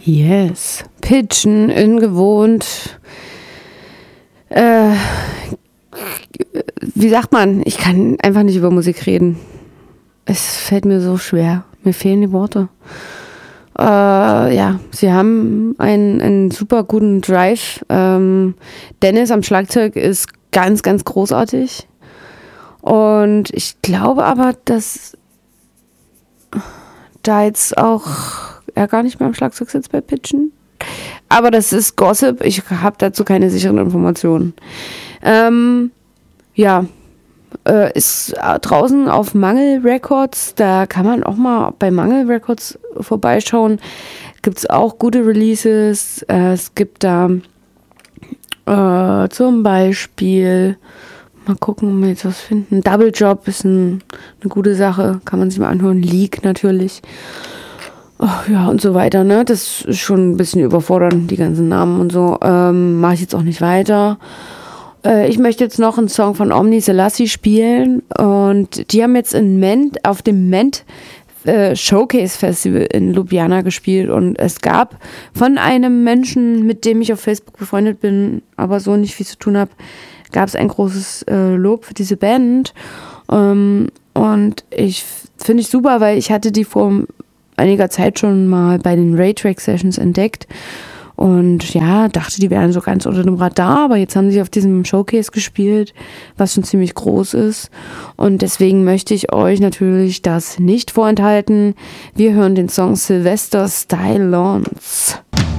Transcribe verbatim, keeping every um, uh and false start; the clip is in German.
Yes. Pitchen, ungewohnt. Äh, wie sagt man? Ich kann einfach nicht über Musik reden. Es fällt mir so schwer. Mir fehlen die Worte. Äh, ja, sie haben einen, einen super guten Drive. Ähm, Dennis am Schlagzeug ist ganz, ganz großartig. Und ich glaube aber, dass da jetzt auch er gar nicht mehr am Schlagzeug sitzt bei Pitchen. Aber das ist Gossip. Ich habe dazu keine sicheren Informationen. Ähm, ja, äh, ist draußen auf Mangel Records. Da kann man auch mal bei Mangel Records vorbeischauen. Gibt es auch gute Releases. Äh, es gibt da äh, zum Beispiel, mal gucken, ob wir jetzt was finden. Double Job ist ein, eine gute Sache. Kann man sich mal anhören. Leak natürlich. Oh, ja, und so weiter, ne? Das ist schon ein bisschen überfordernd, die ganzen Namen und so. Ähm, mache ich jetzt auch nicht weiter. Äh, ich möchte jetzt noch einen Song von Omni Selassie spielen. Und die haben jetzt in Ment, auf dem Ment äh, Showcase Festival in Ljubljana gespielt. Und es gab von einem Menschen, mit dem ich auf Facebook befreundet bin, aber so nicht viel zu tun habe, gab es ein großes äh, Lob für diese Band. Ähm, und ich finde ich super, weil ich hatte die vor einiger Zeit schon mal bei den Raytrack Sessions entdeckt und ja, dachte, die wären so ganz unter dem Radar, aber jetzt haben sie auf diesem Showcase gespielt, was schon ziemlich groß ist und deswegen möchte ich euch natürlich das nicht vorenthalten. Wir hören den Song Sylvester Stylons.